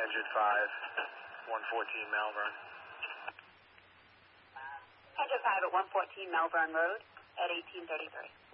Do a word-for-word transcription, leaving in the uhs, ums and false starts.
Exit five, one fourteen Malvern. Exit five at one fourteen Malvern Road at eighteen thirty-three.